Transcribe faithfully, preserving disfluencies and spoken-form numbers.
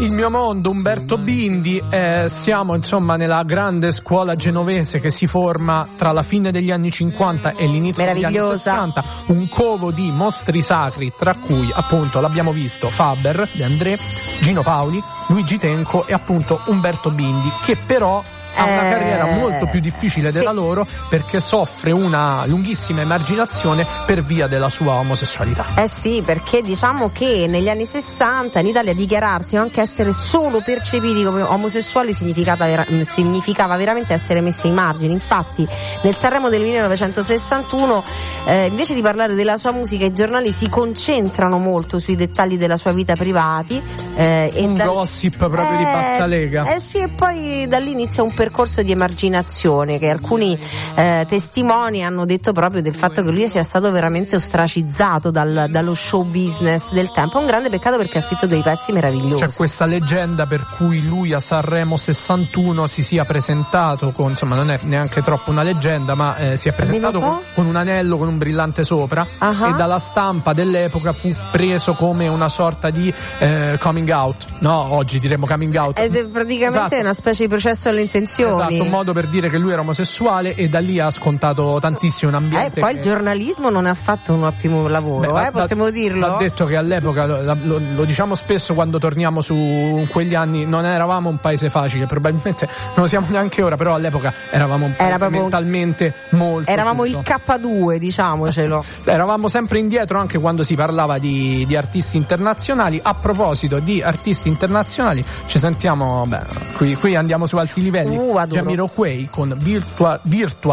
Il mio mondo, Umberto Bindi. Eh, siamo insomma nella grande scuola genovese che si forma tra la fine degli anni cinquanta e l'inizio degli anni sessanta, un covo di mostri sacri, tra cui appunto l'abbiamo visto Faber, De André, Gino Paoli, Luigi Tenco e appunto Umberto Bindi, che però ha una carriera molto più difficile della sì. loro, perché soffre una lunghissima emarginazione per via della sua omosessualità. Eh sì, perché diciamo che negli anni sessanta in Italia dichiararsi o anche essere solo percepiti come omosessuali significava, vera- significava veramente essere messi ai margini. Infatti nel Sanremo del millenovecentosessantuno eh, invece di parlare della sua musica, i giornali si concentrano molto sui dettagli della sua vita privati, eh, e un da- gossip proprio eh, di bassa lega. Eh sì, e poi da lì inizia un percorso di emarginazione che alcuni eh, testimoni hanno detto proprio del fatto che lui sia stato veramente ostracizzato dal, dallo show business del tempo. Un grande peccato, perché ha scritto dei pezzi meravigliosi. C'è questa leggenda per cui lui a Sanremo sessantuno si sia presentato con, insomma non è neanche troppo una leggenda, ma eh, si è presentato con, con un anello con un brillante sopra, uh-huh. e dalla stampa dell'epoca fu preso come una sorta di eh, coming out, no? Oggi diremmo coming out. È praticamente esatto. una specie di processo alle intenzioni. Esatto, un modo per dire che lui era omosessuale, e da lì ha scontato tantissimo un ambiente. Eh, poi che... il giornalismo non ha fatto un ottimo lavoro, Beh, eh, va, possiamo dirlo. Va detto che all'epoca, lo, lo, lo diciamo spesso quando torniamo su quegli anni, non eravamo un paese facile, probabilmente non lo siamo neanche ora, però all'epoca eravamo un paese Era mentalmente molto Eravamo tutto. il K due, diciamocelo. Eravamo sempre indietro anche quando si parlava di, di artisti internazionali. A proposito di artisti internazionali, ci sentiamo, beh, qui, qui andiamo su alti livelli. Uh, Jamiroquai con Virtual, Virtual